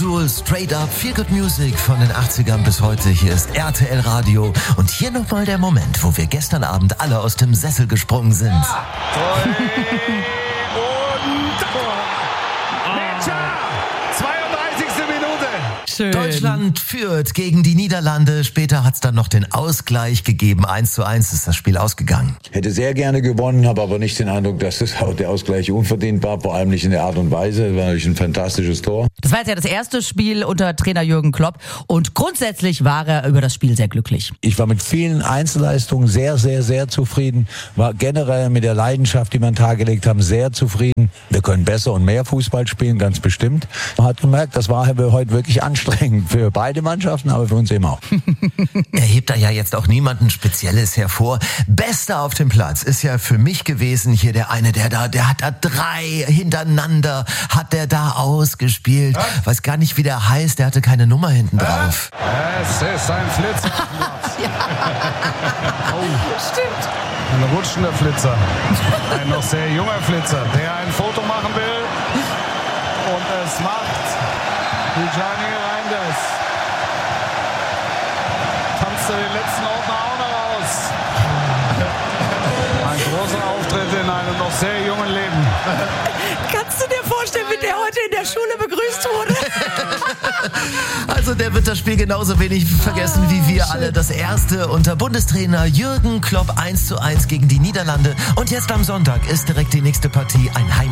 Oldschool, straight up, feel good music von den 80ern bis heute. Hier ist RTL Radio und hier nochmal der Moment, wo wir gestern Abend alle aus dem Sessel gesprungen sind. Ja. Und Metscher, 32. Minute. Schön. Deutschland führt gegen die Niederlande. Später hat es dann noch den Ausgleich gegeben. 1:1 ist das Spiel ausgegangen. Hätte sehr gerne gewonnen, habe aber nicht den Eindruck, dass der Ausgleich unverdient war, vor allem nicht in der Art und Weise. Das war natürlich ein fantastisches Tor. Das war jetzt ja das erste Spiel unter Trainer Jürgen Klopp und grundsätzlich war er über das Spiel sehr glücklich. Ich war mit vielen Einzelleistungen sehr, sehr, sehr zufrieden. War generell mit der Leidenschaft, die wir an den Tag gelegt haben, sehr zufrieden. Wir können besser und mehr Fußball spielen, ganz bestimmt. Man hat gemerkt, das war heute wirklich anstrengend für beide Mannschaften, aber für uns eben auch. Er hebt da ja jetzt auch niemanden Spezielles hervor. Bester auf dem Platz ist ja für mich gewesen hier der eine, der hat da 3 hintereinander, hat der da ausgespielt. Weiß gar nicht, wie der heißt, der hatte keine Nummer hinten drauf. Es ist ein Flitzer. Stimmt. Ein rutschender Flitzer. Ein noch sehr junger Flitzer, der ein Foto machen will. Und es macht Tijani Reinders. Tanzt er den letzten Ordner auch noch aus. Ein großer Auftritt in einem noch sehr jungen Leben. Kannst du dir vorstellen, wie der heute in der Schule begrüßt wurde? Also der wird das Spiel genauso wenig vergessen wie wir alle. Das erste unter Bundestrainer Jürgen Klopp 1:1 gegen die Niederlande. Und jetzt am Sonntag ist direkt die nächste Partie ein Heim.